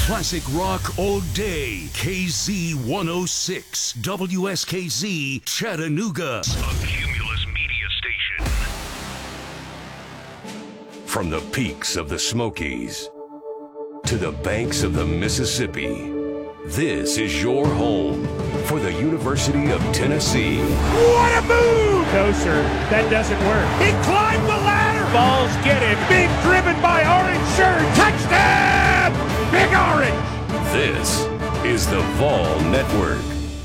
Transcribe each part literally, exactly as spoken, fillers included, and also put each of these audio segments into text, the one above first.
Classic rock all day. K Z one oh six, W S K Z, Chattanooga. A Cumulus Media Station. From the peaks of the Smokies to the banks of the Mississippi, this is your home for the University of Tennessee. What a move! No, sir, that doesn't work. He climbed the ladder. Balls get it. Being driven by orange shirt. Touchdown! Big Orange! This is the Vol Network.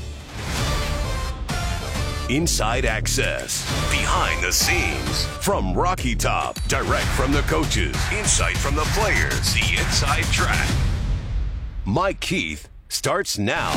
Inside access, behind the scenes, from Rocky Top, direct from the coaches, insight from the players, the inside track. Mike Keith starts now.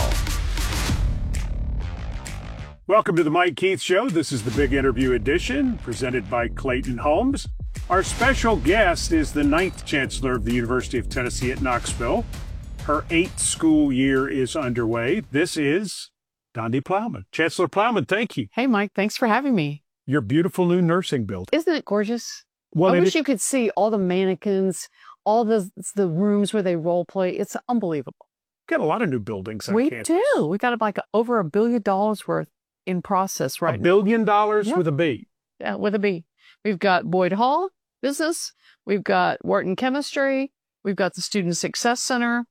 Welcome to the Mike Keith Show. This is the Big Interview Edition, presented by Clayton Holmes. Our special guest is the ninth Chancellor of the University of Tennessee at Knoxville. Her eighth school year is underway. This is Dondi Plowman. Chancellor Plowman, thank you. Hey, Mike, thanks for having me. Your beautiful new nursing building. Isn't it gorgeous? Well, I wish it, you could see all the mannequins, all the the rooms where they role play. It's unbelievable. Got a lot of new buildings on we campus. do. We got like over a billion dollars worth in process right a now. billion dollars Yeah. with a B. Yeah, with a B. We've got Boyd Hall Business. We've got Wharton Chemistry. We've got the Student Success Center,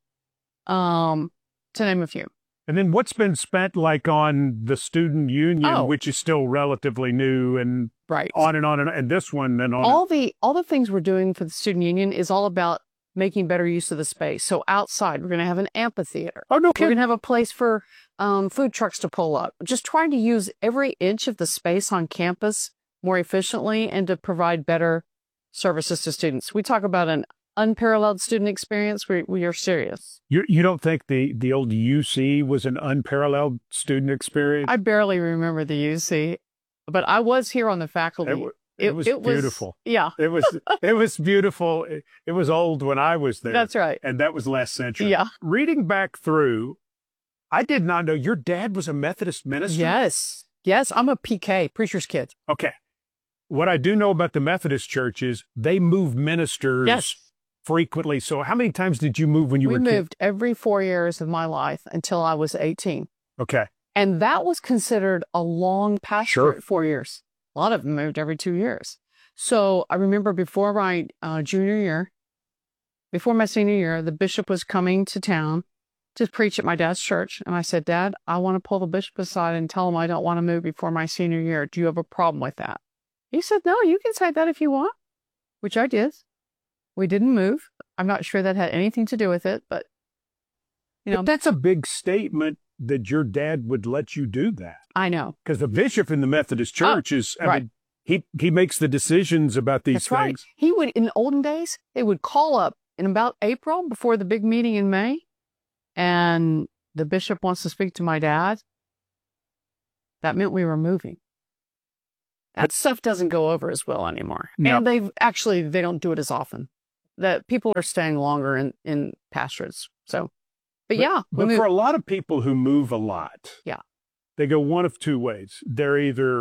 um, to name a few. And then what's been spent like on the student union, Oh. which is still relatively new, and Right. on and on and, and this one and on. all the all the things we're doing for the student union is all about making better use of the space. So outside, we're going to have an amphitheater. Oh, no We're kidding. going to have a place for um, food trucks to pull up. Just trying to use every inch of the space on campus more efficiently and to provide better services to students. We talk about an unparalleled student experience. We, we are serious. You, you don't think the, the old U C was an unparalleled student experience? I barely remember the U C, but I was here on the faculty. It, w- it, was beautiful. Yeah, It was it was beautiful. It, it was old when I was there. that's right. And that was last century. Yeah. Reading back through, I did not know your dad was a Methodist minister. Yes. Yes, I'm a P K, preacher's kid. Okay. What I do know about the Methodist church is they move ministers Yes. frequently. So how many times did you move when you We were a kid? moved every four years of my life until I was eighteen. Okay. And that was considered a long pastorate, Sure. four years. A lot of them moved every two years. So I remember before my uh, junior year, before my senior year, the bishop was coming to town to preach at my dad's church. And I said, Dad, I want to pull the bishop aside and tell him I don't want to move before my senior year. Do you have a problem with that? He said, no, you can say that if you want, which I did. We didn't move. I'm not sure that had anything to do with it, but, you know, But that's a big statement that your dad would let you do that. I know. Because the bishop in the Methodist church is, I right. mean, he, he makes the decisions about these That's things. right. He would, in olden days, they would call up in about April before the big meeting in May, and the bishop wants to speak to my dad. That meant we were moving. That stuff doesn't go over as well anymore. No. And they've actually, they don't do it as often. That people are staying longer in, in pastorates. So, but, yeah. we But moved- for a lot of people who move a lot, Yeah. they go one of two ways. They're either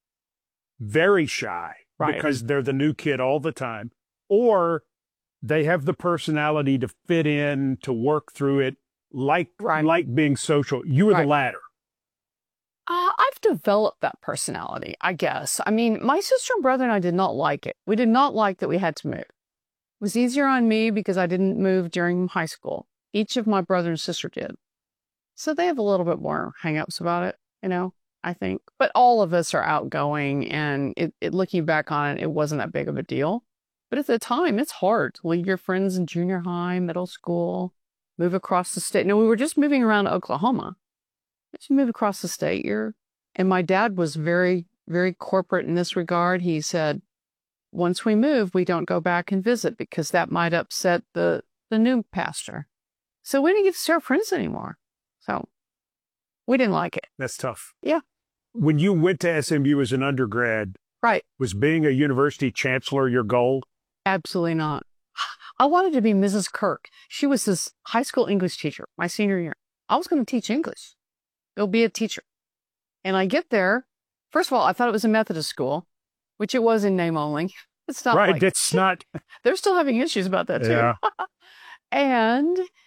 very shy Right. because they're the new kid all the time, or they have the personality to fit in, to work through it, like Right. like being social. You were Right. the latter. Uh, I've developed that personality, I guess. I mean, my sister and brother and I did not like it. We did not like that we had to move. It was easier on me because I didn't move during high school. Each of my brother and sister did. So they have a little bit more hang-ups about it, you know, I think. But all of us are outgoing, and it, it looking back on it, it wasn't that big of a deal. But at the time, it's hard to leave your friends in junior high, middle school, move across the state. No, we were just moving around Oklahoma. As you move across the state, you're, and my dad was very, very corporate in this regard. He said, once we move, we don't go back and visit because that might upset the, the new pastor. So we didn't get to see our friends anymore. So we didn't like it. That's tough. Yeah. When you went to S M U as an undergrad, Right. was being a university chancellor your goal? Absolutely not. I wanted to be Missus Kirk. She was this high school English teacher my senior year. I was going to teach English. Go be a teacher. And I get there. First of all, I thought it was a Methodist school, which it was in name only. It's not Right. like, It's not. they're still having issues about that too. Yeah. And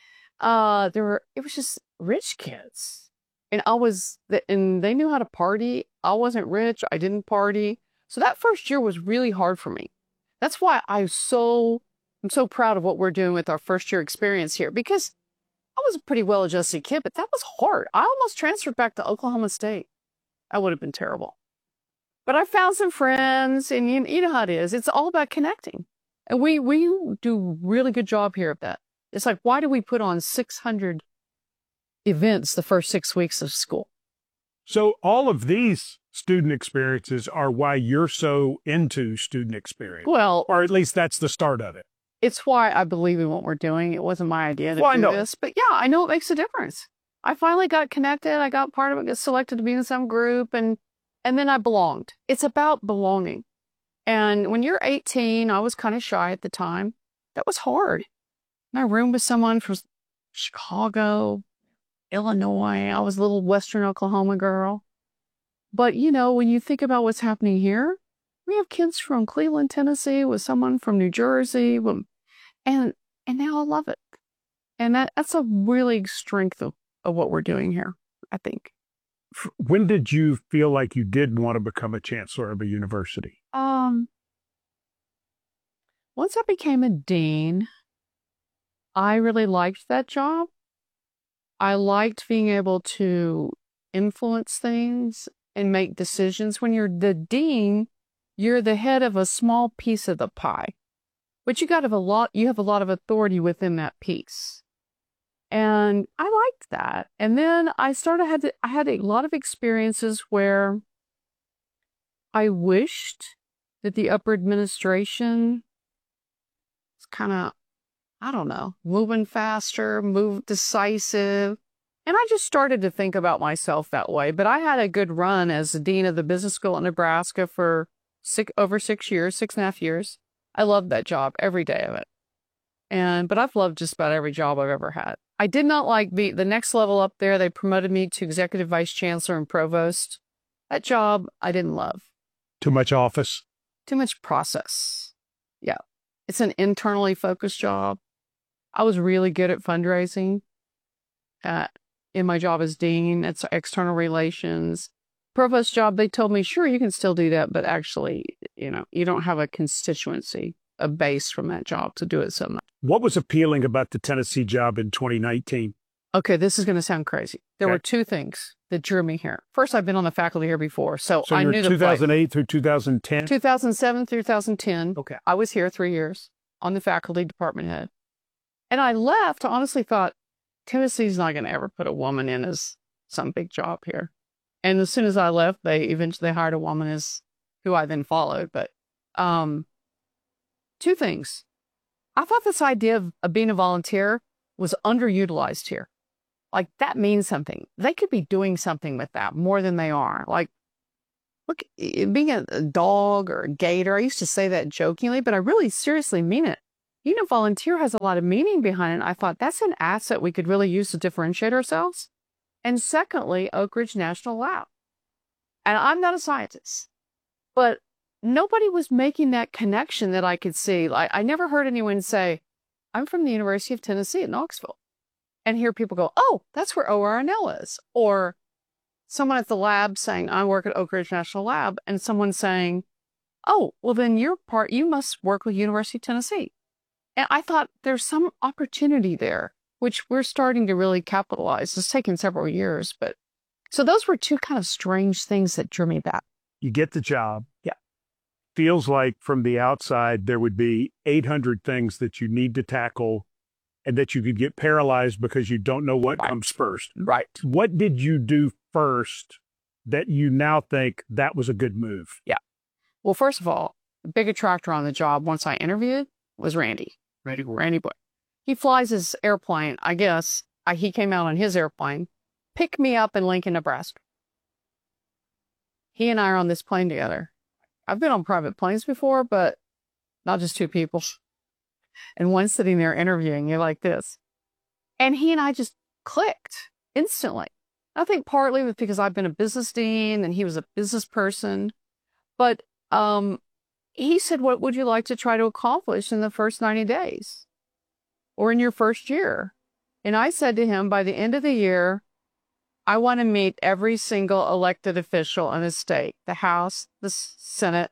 uh, there were, it was just rich kids. And I was, and they knew how to party. I wasn't rich. I didn't party. So that first year was really hard for me. That's why I so, I'm so proud of what we're doing with our first year experience here, because I was a pretty well-adjusted kid, but that was hard. I almost transferred back to Oklahoma State. That would have been terrible. But I found some friends, and you, you know how it is. It's all about connecting. And we, we do a really good job here of that. It's like, why do we put on six hundred events the first six weeks of school? So all of these student experiences are why you're so into student experience. Well, or at least that's the start of it. It's why I believe in what we're doing. It wasn't my idea to well, do this. But yeah, I know it makes a difference. I finally got connected. I got part of it, got selected to be in some group, and and then I belonged. It's about belonging. And when you're eighteen, I was kind of shy at the time. That was hard. And I roomed with someone from Chicago, Illinois. I was a little Western Oklahoma girl. But, you know, when you think about what's happening here, we have kids from Cleveland, Tennessee, with someone from New Jersey, and and now I love it. And that, that's a really strength of, of what we're doing here, I think. When did you feel like you did want to become a chancellor of a university? Um, once I became a dean, I really liked that job. I liked being able to influence things and make decisions. When you're the dean, you're the head of a small piece of the pie, but you got to have a lot, you have a lot of authority within that piece. And I liked that. And then I started, had to, I had a lot of experiences where I wished that the upper administration was kind of, I don't know, moving faster, move decisive. And I just started to think about myself that way. But I had a good run as the dean of the business school in Nebraska for six, over six years, six and a half years. I loved that job, every day of it. And, but I've loved just about every job I've ever had. I did not like the, the next level up there. They promoted me to executive vice chancellor and provost. That job I didn't love. Too much office? Too much process. Yeah. It's an internally focused job. I was really good at fundraising uh, in my job as dean. It's external relations. Provost job, they told me, sure, you can still do that, but actually, you know, you don't have a constituency, a base from that job to do it so much. What was appealing about the Tennessee job in twenty nineteen? Okay, this is going to sound crazy. There okay. were two things that drew me here. First, I've been on the faculty here before, so, so I knew the two thousand eight through two thousand ten? two thousand seven through two thousand ten. Okay. I was here three years on the faculty department head. And I left, I honestly thought, Tennessee's not going to ever put a woman in as some big job here. And as soon as I left, they eventually hired a woman as who I then followed. But um, two things. I thought this idea of, of being a volunteer was underutilized here. Like, that means something. They could be doing something with that more than they are. Like, look, being a, a dog or a gator, I used to say that jokingly, but I really seriously mean it. Being a volunteer has a lot of meaning behind it. I thought that's an asset we could really use to differentiate ourselves. And secondly, Oak Ridge National Lab. And I'm not a scientist, but nobody was making that connection that I could see. Like, I never heard anyone say, I'm from the University of Tennessee at Knoxville. And hear people go, oh, that's where O R N L is. Or someone at the lab saying, I work at Oak Ridge National Lab. And someone saying, oh, well, then you're part, you must work with University of Tennessee. And I thought there's some opportunity there, which we're starting to really capitalize. It's taken several years, but so those were two kind of strange things that drew me back. You get the job. Yeah. Feels like from the outside, there would be eight hundred things that you need to tackle and that you could get paralyzed because you don't know what right. comes first. Right. What did you do first that you now think that was a good move? Yeah. Well, first of all, the big attractor on the job once I interviewed was Randy. Randy, Randy Boy. He flies his airplane, I guess. I, he came out on his airplane, picked me up in Lincoln, Nebraska. He and I are on this plane together. I've been on private planes before, but not just two people. And one sitting there interviewing you like this. And he and I just clicked instantly. I think partly was because I've been a business dean and he was a business person. But um, he said, what would you like to try to accomplish in the first ninety days? Or in your first year? And I said to him, by the end of the year, I want to meet every single elected official in the state, the House, the Senate,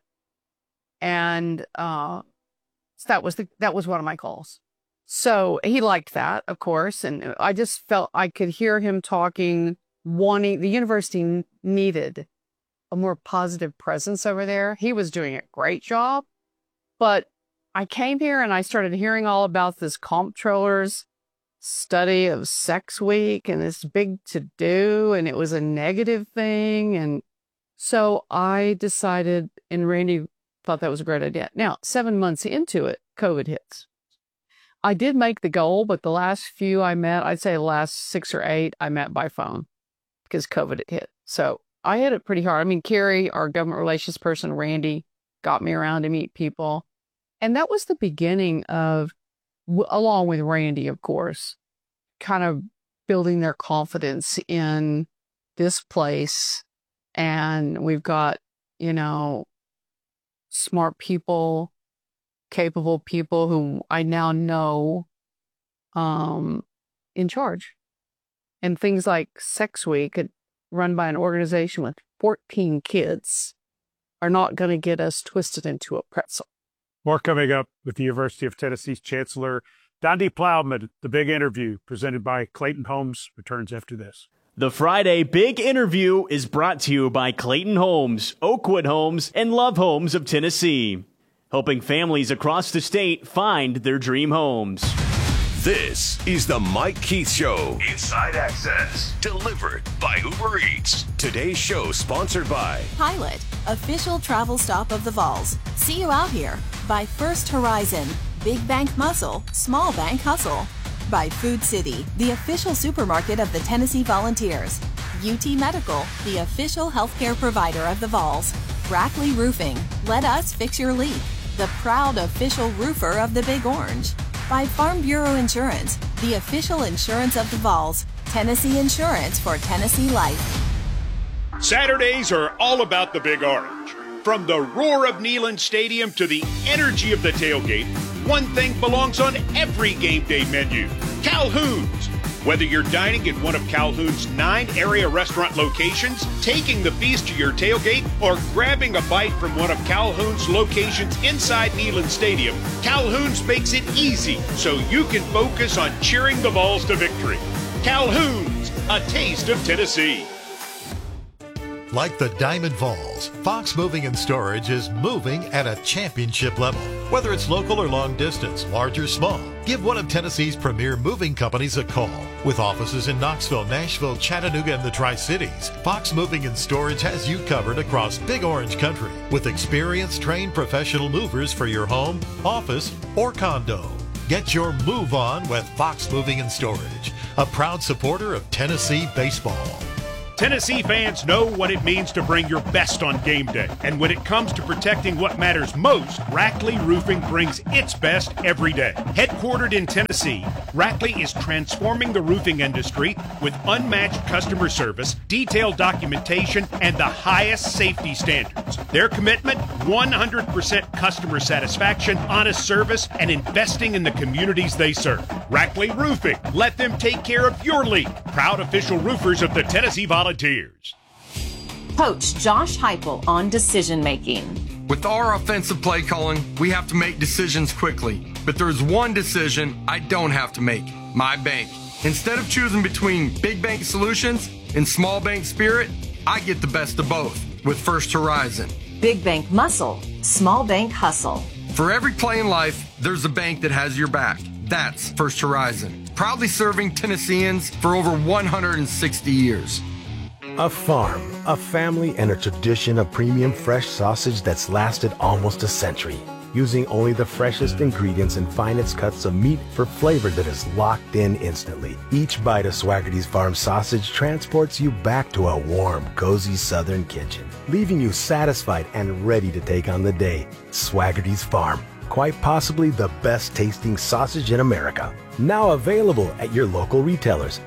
and uh, that was the, that was one of my goals. So he liked that, of course, and I just felt I could hear him talking, wanting, the university needed a more positive presence over there. He was doing a great job, but I came here and I started hearing all about this comptroller's study of Sex Week and this big to-do, and it was a negative thing. And so I decided, and Randy thought that was a great idea. Now, seven months into it, COVID hits. I did make the goal, but the last few I met, I'd say the last six or eight, I met by phone because COVID had hit. So I hit it pretty hard. I mean, Carrie, our government relations person, Randy, got me around to meet people. And that was the beginning of, along with Randy, of course, kind of building their confidence in this place. And we've got, you know, smart people, capable people who I now know um, in charge. And things like Sex Week, run by an organization with fourteen kids, are not going to get us twisted into a pretzel. More coming up with the University of Tennessee's Chancellor, Donde Plowman. The Big Interview, presented by Clayton Homes, returns after this. The Friday Big Interview is brought to you by Clayton Homes, Oakwood Homes, and Love Homes of Tennessee, helping families across the state find their dream homes. This is the Mike Keith Show. Inside Access. Delivered by Uber Eats. Today's show sponsored by Pilot, official travel stop of the Vols. See you out here. By First Horizon, Big Bank Muscle, Small Bank Hustle. By Food City, the official supermarket of the Tennessee Volunteers. U T Medical, the official healthcare provider of the Vols. Rackley Roofing, let us fix your leak. The proud official roofer of the Big Orange. By Farm Bureau Insurance, the official insurance of the Vols. Tennessee Insurance for Tennessee Life. Saturdays are all about the Big Orange. From the roar of Neyland Stadium to the energy of the tailgate, one thing belongs on every game day menu: Calhoun's. Whether you're dining at one of Calhoun's nine area restaurant locations, taking the feast to your tailgate, or grabbing a bite from one of Calhoun's locations inside Neyland Stadium, Calhoun's makes it easy so you can focus on cheering the Vols to victory. Calhoun's, a taste of Tennessee. Like the Diamond Vols, Fox Moving and Storage is moving at a championship level. Whether it's local or long distance, large or small, give one of Tennessee's premier moving companies a call. With offices in Knoxville, Nashville, Chattanooga, and the Tri-Cities, Fox Moving and Storage has you covered across Big Orange Country with experienced, trained professional movers for your home, office, or condo. Get your move on with Fox Moving and Storage, a proud supporter of Tennessee baseball. Tennessee fans know what it means to bring your best on game day. And when it comes to protecting what matters most, Rackley Roofing brings its best every day. Headquartered in Tennessee, Rackley is transforming the roofing industry with unmatched customer service, detailed documentation, and the highest safety standards. Their commitment, one hundred percent customer satisfaction, honest service, and investing in the communities they serve. Rackley Roofing, let them take care of your leak. Proud official roofers of the Tennessee Volunteers. Coach Josh Heupel on decision making. With our offensive play calling, we have to make decisions quickly. But there's one decision I don't have to make: my bank. Instead of choosing between big bank solutions and small bank spirit, I get the best of both with First Horizon. Big bank muscle, small bank hustle. For every play in life, there's a bank that has your back. That's First Horizon. Proudly serving Tennesseans for over one hundred sixty years. A farm, a family, and a tradition of premium fresh sausage that's lasted almost a century. Using only the freshest ingredients and finest cuts of meat for flavor that is locked in instantly. Each bite of Swaggerty's Farm sausage transports you back to a warm, cozy southern kitchen, leaving you satisfied and ready to take on the day. Swaggerty's Farm, quite possibly the best tasting sausage in America. Now available at your local retailers.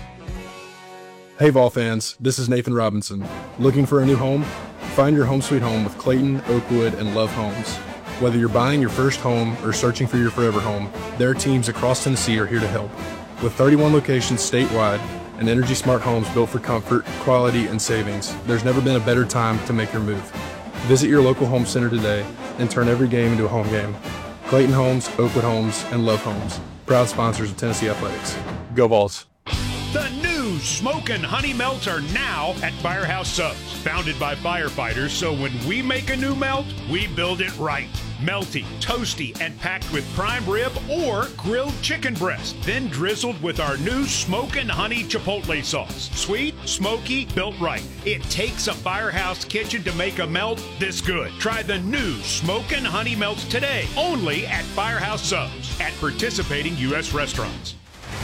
Hey Vol fans, this is Nathan Robinson. Looking for a new home? Find your home sweet home with Clayton, Oakwood, and Love Homes. Whether you're buying your first home or searching for your forever home, their teams across Tennessee are here to help. With thirty-one locations statewide and Energy Smart homes built for comfort, quality, and savings, there's never been a better time to make your move. Visit your local home center today and turn every game into a home game. Clayton Homes, Oakwood Homes, and Love Homes, proud sponsors of Tennessee Athletics. Go Vols! The new Smokin' Honey Melts are now at Firehouse Subs. Founded by firefighters, so when we make a new melt, we build it right. Melty, toasty, and packed with prime rib or grilled chicken breast. Then drizzled with our new Smokin' Honey Chipotle sauce. Sweet, smoky, built right. It takes a Firehouse kitchen to make a melt this good. Try the new Smokin' Honey Melts today, only at Firehouse Subs at participating U S restaurants.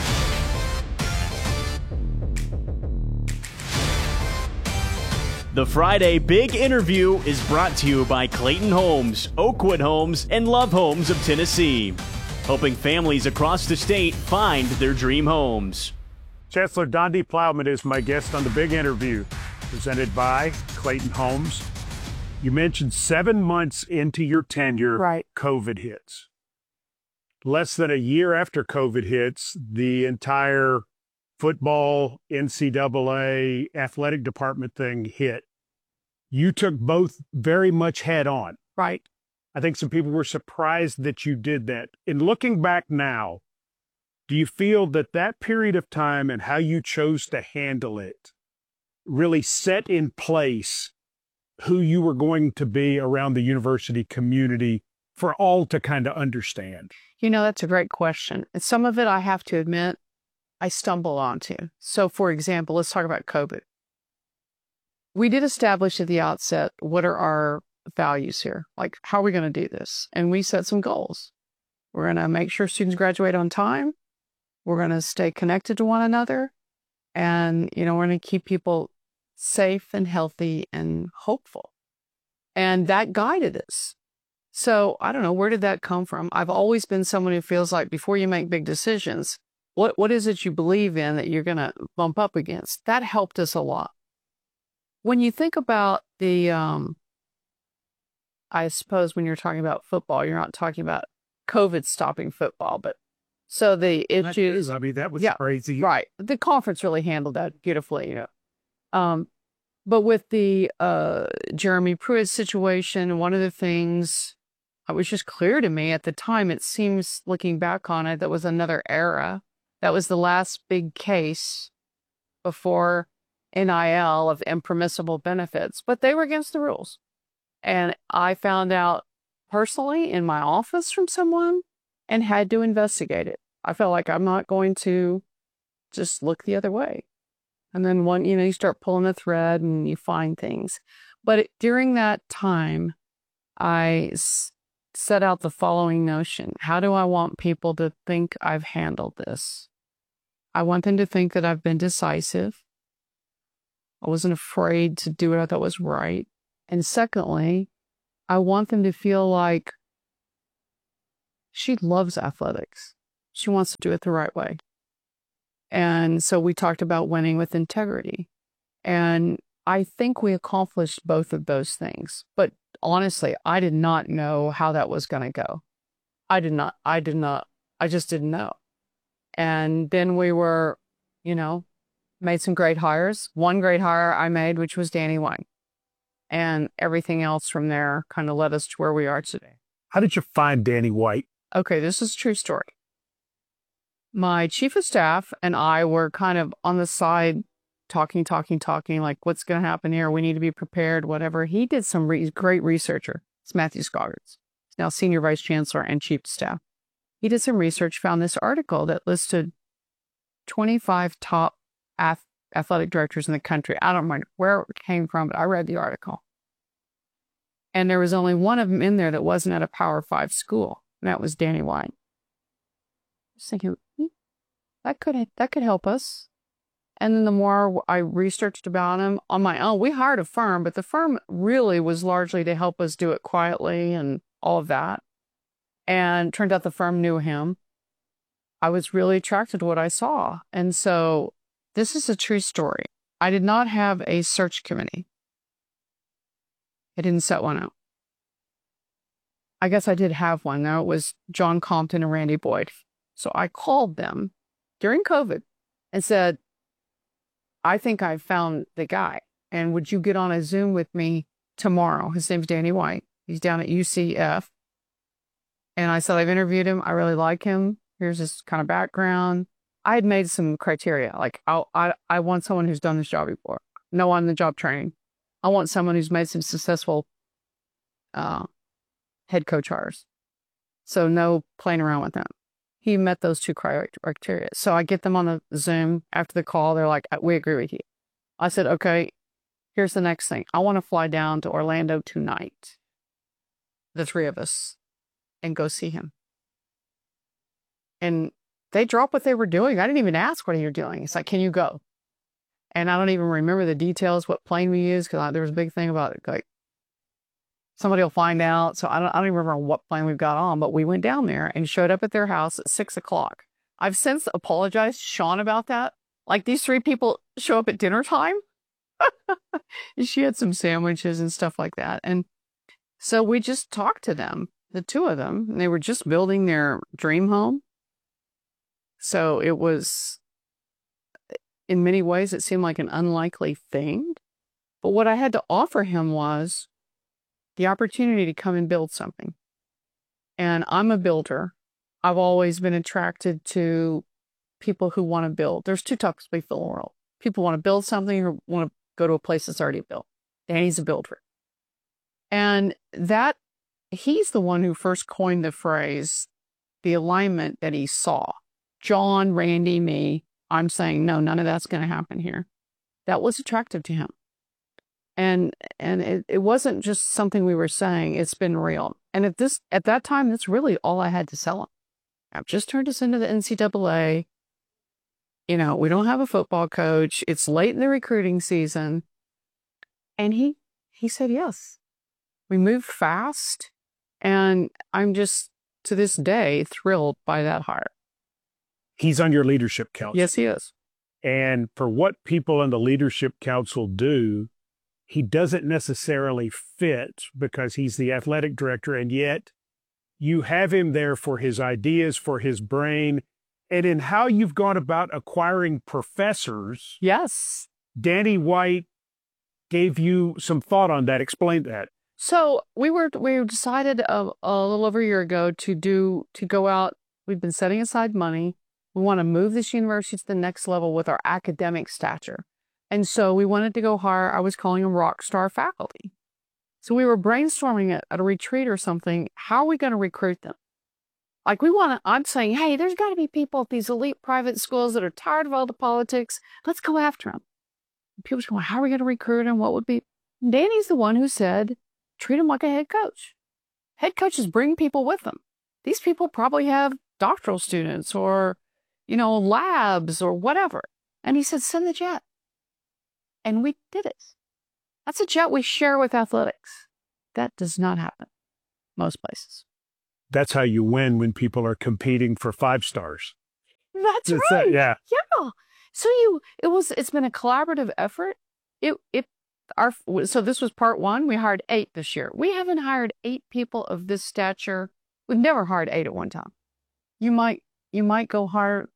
The Friday Big Interview is brought to you by Clayton Homes, Oakwood Homes, and Love Homes of Tennessee, helping families across the state find their dream homes. Chancellor Dondi Plowman is my guest on the Big Interview, presented by Clayton Homes. You mentioned seven months into your tenure, right. COVID hits. Less than a year after COVID hits, the entire football, N C double A, athletic department thing hit. You took both very much head on. Right. I think some people were surprised that you did that. In looking back now, do you feel that that period of time and how you chose to handle it really set in place who you were going to be around the university community for all to kind of understand? You know, that's a great question. And some of it, I have to admit, I stumble onto. So, for example, let's talk about COVID. We did establish at the outset, what are our values here? Like, how are we going to do this? And we set some goals. We're going to make sure students graduate on time. We're going to stay connected to one another. And, you know, we're going to keep people safe and healthy and hopeful. And that guided us. So, I don't know, where did that come from? I've always been someone who feels like before you make big decisions, What what is it you believe in that you're going to bump up against? That helped us a lot. When you think about the, um, I suppose when you're talking about football, you're not talking about COVID stopping football, but so the issues. I mean, that was yeah, crazy. Right. The conference really handled that beautifully, you know. Um, but with the uh, Jeremy Pruitt situation, one of the things it was just clear to me at the time, it seems looking back on it, that was another era. That was the last big case before N I L of impermissible benefits, but they were against the rules. And I found out personally in my office from someone and had to investigate it. I felt like I'm not going to just look the other way. And then one, you know, you start pulling a thread and you find things. But it, during that time, I s- set out the following notion. How do I want people to think I've handled this? I want them to think that I've been decisive. I wasn't afraid to do what I thought was right. And secondly, I want them to feel like she loves athletics. She wants to do it the right way. And so we talked about winning with integrity. And I think we accomplished both of those things. But honestly, I did not know how that was going to go. I did not, I did not, I just didn't know. And then we were, you know, made some great hires. One great hire I made, which was Danny Wine. And everything else from there kind of led us to where we are today. How did you find Danny White? Okay, this is a true story. My chief of staff and I were kind of on the side talking, talking, talking, like what's going to happen here? We need to be prepared, whatever. He did some re- great researcher. It's Matthew Scoggarts. He's now senior vice chancellor and chief of staff. He did some research, found this article that listed twenty-five top ath- athletic directors in the country. I don't remember where it came from, but I read the article. And there was only one of them in there that wasn't at a Power Five school, and that was Danny Wine. I was thinking, hmm, that could that could help us. And then the more I researched about him on my own, we hired a firm, but the firm really was largely to help us do it quietly and all of that. And turned out the firm knew him. I was really attracted to what I saw. And so this is a true story. I did not have a search committee. I didn't set one up. I guess I did have one, though. It was John Compton and Randy Boyd. So I called them during COVID and said, I think I found the guy. And would you get on a Zoom with me tomorrow? His name's Danny White. He's down at U C F. And I said, I've interviewed him. I really like him. Here's his kind of background. I had made some criteria. Like, I, I, I want someone who's done this job before. No on-the-job training. I want someone who's made some successful uh, head coach hires. So no playing around with them. He met those two criteria. So I get them on the Zoom after the call. They're like, we agree with you. I said, okay, here's the next thing. I want to fly down to Orlando tonight, the three of us, and go see him. And they dropped what they were doing. I didn't even ask what you're doing. It's like, can you go? And I don't even remember the details, what plane we used, because there was a big thing about it. Like, somebody will find out. So I don't, I don't even remember what plane we got on, but we went down there and showed up at their house at six o'clock. I've since apologized to Sean about that. Like, these three people show up at dinner time. And she had some sandwiches and stuff like that. And so we just talked to them, the two of them, and they were just building their dream home. So it was, in many ways, it seemed like an unlikely thing. But what I had to offer him was the opportunity to come and build something. And I'm a builder. I've always been attracted to people who want to build. There's two types of people in the world. People want to build something or want to go to a place that's already built. Danny's a builder. And that, he's the one who first coined the phrase, the alignment that he saw. John, Randy, me, I'm saying, no, none of that's going to happen here. That was attractive to him. And and it, it wasn't just something we were saying, it's been real. And at this at that time, that's really all I had to sell him. I've just turned us into the N C double A. You know, we don't have a football coach. It's late in the recruiting season. And he he said yes. We moved fast. And I'm just, to this day, thrilled by that hire. He's on your leadership council. Yes, he is. And for what people in the leadership council do, he doesn't necessarily fit because he's the athletic director, and yet you have him there for his ideas, for his brain, and in how you've gone about acquiring professors. Yes. Danny White gave you some thought on that. Explain that. So we were we decided a, a little over a year ago to do to go out. We've been setting aside money. We want to move this university to the next level with our academic stature. And so we wanted to go hire, I was calling them rock star faculty. So we were brainstorming it at a retreat or something. How are we going to recruit them? Like, we want to, I'm saying, hey, there's got to be people at these elite private schools that are tired of all the politics. Let's go after them. And people are going, how are we going to recruit them? What would be? And Danny's the one who said, treat them like a head coach. Head coaches bring people with them. These people probably have doctoral students or, you know, labs or whatever. And he said, send the jet. And we did it. That's a jet we share with athletics. That does not happen most places. That's how you win when people are competing for five stars. That's It's right. that- yeah. Yeah. So you, it was, it's been a collaborative effort. It, it, our, so this was part one. We hired eight this year. We haven't hired eight people of this stature. We've never hired eight at one time. You might, you might go hire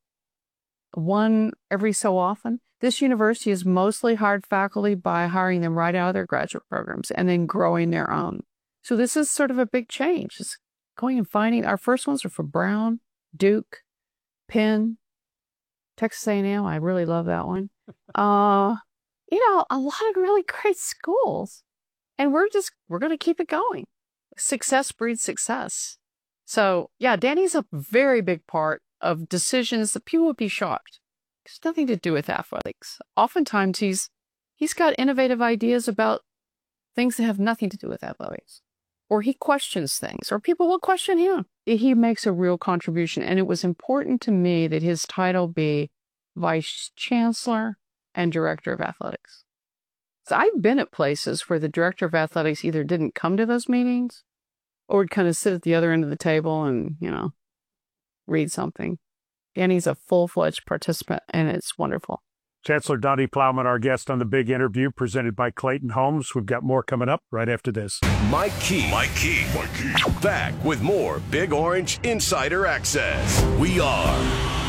one every so often. This university has mostly hired faculty by hiring them right out of their graduate programs and then growing their own. So this is sort of a big change. It's going and finding, our first ones are for Brown, Duke, Penn, Texas A and M. I really love that one. Uh, you know, a lot of really great schools. And we're just, we're going to keep it going. Success breeds success. So yeah, Danny's a very big part of decisions that people would be shocked. It's nothing to do with athletics. Oftentimes he's he's got innovative ideas about things that have nothing to do with athletics. Or he questions things, or people will question him. He makes a real contribution. And it was important to me that his title be Vice Chancellor and Director of Athletics. So I've been at places where the Director of Athletics either didn't come to those meetings or would kind of sit at the other end of the table and, you know, read something. Danny's a full-fledged participant, and it's wonderful. Chancellor Donnie Plowman, our guest on the Big Interview, presented by Clayton Homes. We've got more coming up right after this. Mike Keith. Mike Keith. Mike Keith. Back with more Big Orange Insider Access. We are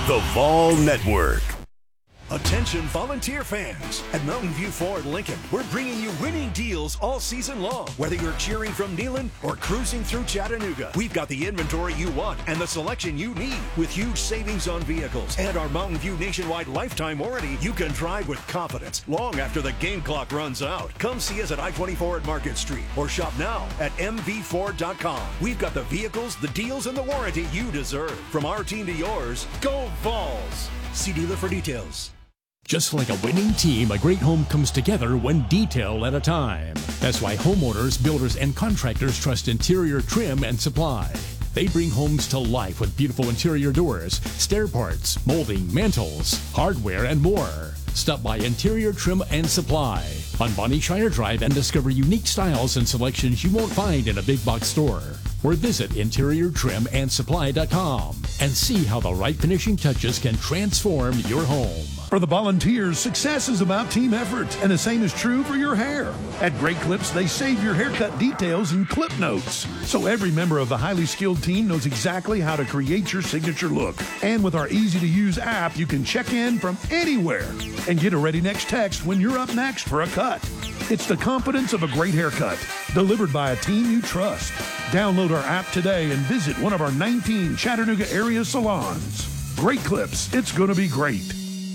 The Vol Network. Attention volunteer fans. At Mountain View Ford Lincoln, we're bringing you winning deals all season long. Whether you're cheering from Neyland or cruising through Chattanooga, we've got the inventory you want and the selection you need. With huge savings on vehicles and our Mountain View nationwide lifetime warranty, you can drive with confidence long after the game clock runs out. Come see us at I twenty-four at Market Street or shop now at m v ford dot com. We've got the vehicles, the deals, and the warranty you deserve. From our team to yours, go Vols! See dealer for details. Just like a winning team, a great home comes together one detail at a time. That's why homeowners, builders, and contractors trust Interior Trim and Supply. They bring homes to life with beautiful interior doors, stair parts, molding, mantles, hardware, and more. Stop by Interior Trim and Supply on Bonnie Shire Drive and discover unique styles and selections you won't find in a big box store. Or visit interior trim and supply dot com and see how the right finishing touches can transform your home. For the volunteers, success is about team effort, and the same is true for your hair. At Great Clips, they save your haircut details in clip notes, so every member of the highly skilled team knows exactly how to create your signature look. And with our easy-to-use app, you can check in from anywhere and get a ready next text when you're up next for a cut. It's the confidence of a great haircut, delivered by a team you trust. Download our app today and visit one of our nineteen Chattanooga area salons. Great Clips, it's going to be great.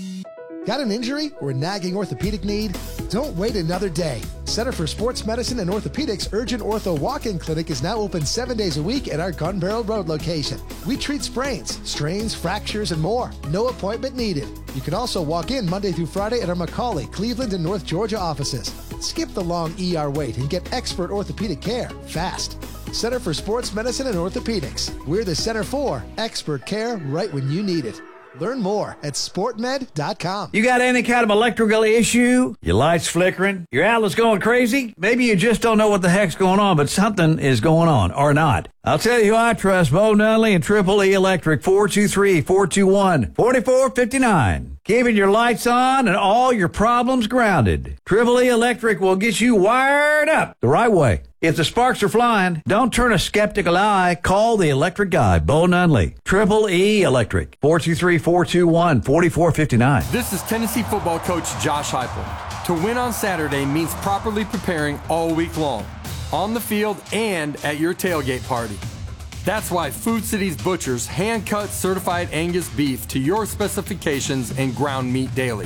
Got an injury or a nagging orthopedic need? Don't wait another day. Center for Sports Medicine and Orthopedics Urgent Ortho Walk-In Clinic is now open seven days a week at our Gun Barrel Road location. We treat sprains, strains, fractures, and more. No appointment needed. You can also walk in Monday through Friday at our McCauley, Cleveland, and North Georgia offices. Skip the long E R wait and get expert orthopedic care fast. Center for Sports Medicine and Orthopedics. We're the center for expert care right when you need it. Learn more at sport med dot com. You got any kind of electrical issue? Your light's flickering? Your outlet's going crazy? Maybe you just don't know what the heck's going on, but something is going on, or not. I'll tell you who I trust, Bo Nunley and Triple E Electric, four two three, four two one, four four five nine. Keeping your lights on and all your problems grounded. Triple E Electric will get you wired up the right way. If the sparks are flying, don't turn a skeptical eye. Call the electric guy, Bo Nunley. Triple E Electric, four two three, four two one, four four five nine. This is Tennessee football coach Josh Heupel. To win on Saturday means properly preparing all week long, on the field and at your tailgate party. That's why Food City's butchers hand-cut certified Angus beef to your specifications and ground meat daily.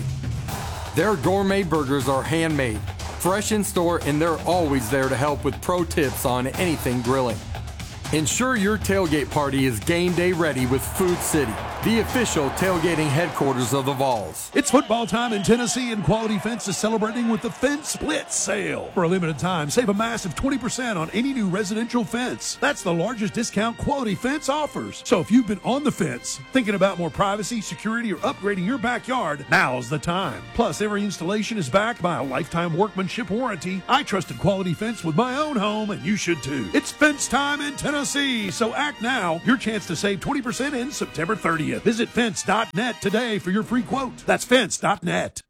Their gourmet burgers are handmade, fresh in store, and they're always there to help with pro tips on anything grilling. Ensure your tailgate party is game day ready with Food City, the official tailgating headquarters of the Vols. It's football time in Tennessee, and Quality Fence is celebrating with the Fence Split Sale. For a limited time, save a massive twenty percent on any new residential fence. That's the largest discount Quality Fence offers. So if you've been on the fence, thinking about more privacy, security, or upgrading your backyard, now's the time. Plus, every installation is backed by a lifetime workmanship warranty. I trusted Quality Fence with my own home, and you should too. It's fence time in Tennessee, so act now. Your chance to save twenty percent ends September thirtieth. Visit fence dot net today for your free quote. That's fence dot net.